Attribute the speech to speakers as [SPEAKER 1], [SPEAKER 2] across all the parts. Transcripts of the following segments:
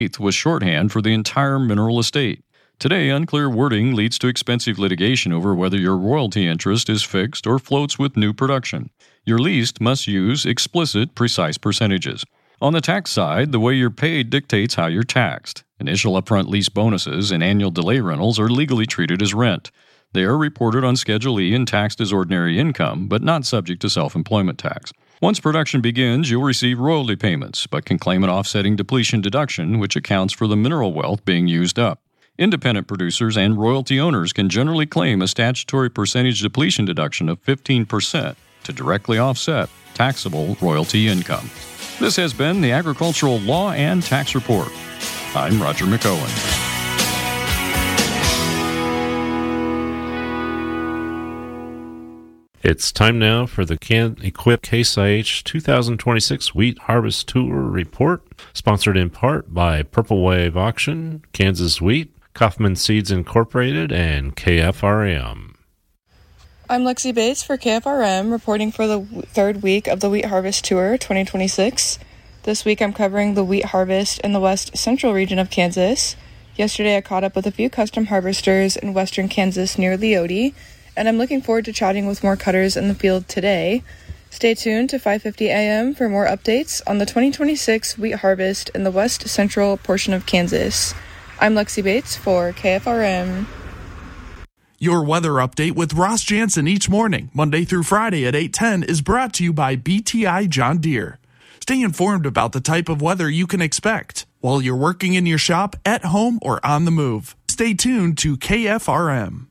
[SPEAKER 1] was shorthand for the entire mineral estate. Today, unclear wording leads to expensive litigation over whether your royalty interest is fixed or floats with new production. Your lease must use explicit, precise percentages. On the tax side, the way you're paid dictates how you're taxed. Initial upfront lease bonuses and annual delay rentals are legally treated as rent. They are reported on Schedule E and taxed as ordinary income, but not subject to self-employment tax. Once production begins, you'll receive royalty payments, but can claim an offsetting depletion deduction, which accounts for the mineral wealth being used up. Independent producers and royalty owners can generally claim a statutory percentage depletion deduction of 15% to directly offset taxable royalty income. This has been the Agricultural Law and Tax Report. I'm Roger McOwen.
[SPEAKER 2] It's time now for the CanEquip Case IH 2026 Wheat Harvest Tour Report, sponsored in part by Purple Wave Auction, Kansas Wheat, Kaufman Seeds Incorporated, and KFRM.
[SPEAKER 3] I'm Lexi Bates for KFRM, reporting for the third week of the Wheat Harvest Tour 2026. This week I'm covering the wheat harvest in the west central region of Kansas. Yesterday I caught up with a few custom harvesters in western Kansas near Leoti, and I'm looking forward to chatting with more cutters in the field today. Stay tuned to 5:50 a.m. for more updates on the 2026 wheat harvest in the west central portion of Kansas. I'm Lexi Bates for KFRM.
[SPEAKER 4] Your weather update with Ross Jansen each morning, Monday through Friday at 8:10, is brought to you by BTI John Deere. Stay informed about the type of weather you can expect while you're working in your shop, at home, or on the move. Stay tuned to KFRM.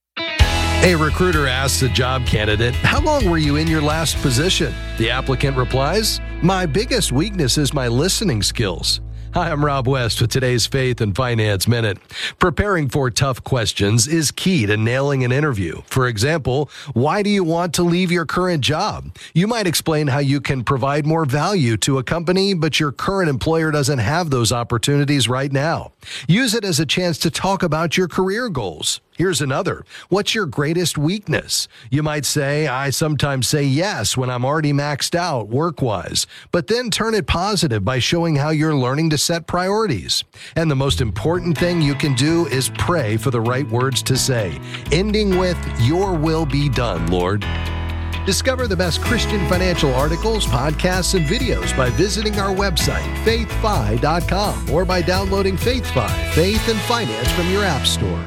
[SPEAKER 5] A recruiter asks a job candidate, "How long were you in your last position?" The applicant replies, "My biggest weakness is my listening skills." Hi, I'm Rob West with today's Faith and Finance Minute. Preparing for tough questions is key to nailing an interview. For example, why do you want to leave your current job? You might explain how you can provide more value to a company, but your current employer doesn't have those opportunities right now. Use it as a chance to talk about your career goals. Here's another. What's your greatest weakness? You might say, "I sometimes say yes when I'm already maxed out work-wise," but then turn it positive by showing how you're learning to set priorities. And the most important thing you can do is pray for the right words to say, ending with, "Your will be done, Lord." Discover the best Christian financial articles, podcasts, and videos by visiting our website, faithfi.com, or by downloading FaithFi, Faith and Finance, from your app store.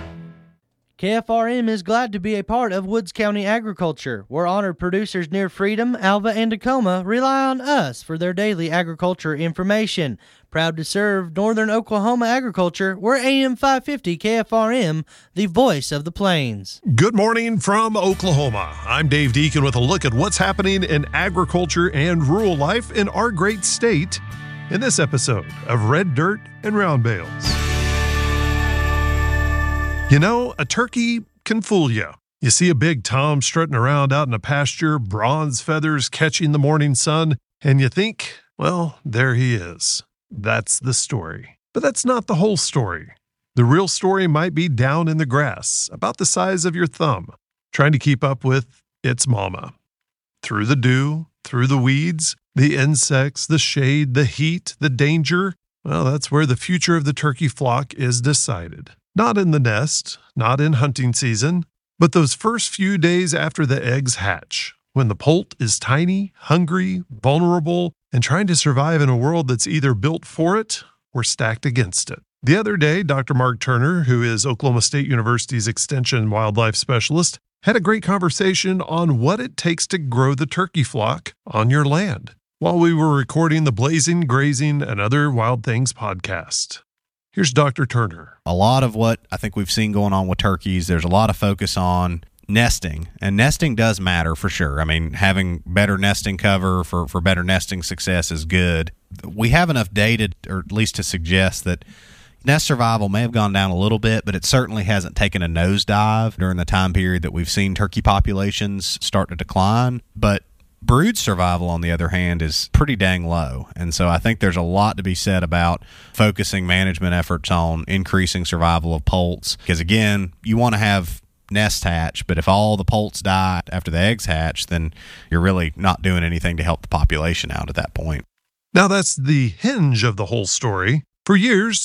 [SPEAKER 6] KFRM is glad to be a part of Woods County Agriculture, where honored producers near Freedom, Alva, and Tacoma rely on us for their daily agriculture information. Proud to serve Northern Oklahoma agriculture, we're AM 550 KFRM, the voice of the plains.
[SPEAKER 7] Good morning from Oklahoma. I'm Dave Deacon with a look at what's happening in agriculture and rural life in our great state in this episode of Red Dirt and Round Bales. You know, a turkey can fool you. You see a big tom strutting around out in a pasture, bronze feathers catching the morning sun, and you think, well, there he is. That's the story. But that's not the whole story. The real story might be down in the grass, about the size of your thumb, trying to keep up with its mama. Through the dew, through the weeds, the insects, the shade, the heat, the danger, well, that's where the future of the turkey flock is decided. Not in the nest, not in hunting season, but those first few days after the eggs hatch, when the poult is tiny, hungry, vulnerable, and trying to survive in a world that's either built for it or stacked against it. The other day, Dr. Mark Turner, who is Oklahoma State University's Extension Wildlife Specialist, had a great conversation on what it takes to grow the turkey flock on your land while we were recording the Blazing, Grazing, and Other Wild Things podcast. Here's Dr. Turner.
[SPEAKER 8] A lot of what I think we've seen going on with turkeys, there's a lot of focus on nesting, and nesting does matter for sure. I mean, having better nesting cover for better nesting success is good. We have enough data, or at least to suggest that nest survival may have gone down a little bit, but it certainly hasn't taken a nosedive during the time period that we've seen turkey populations start to decline. But brood survival, on the other hand, is pretty dang low. And so I think there's a lot to be said about focusing management efforts on increasing survival of poults. Because, again, you want to have nest hatch, but if all the poults die after the eggs hatch, then you're really not doing anything to help the population out at that point.
[SPEAKER 7] Now, that's the hinge of the whole story. For years,